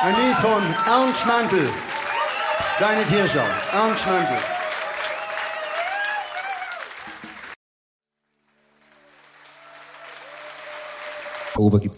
Ein Lied von Ernst Schmantel. Kleine Tierschau. Ernst Schmantel. Ober gibt's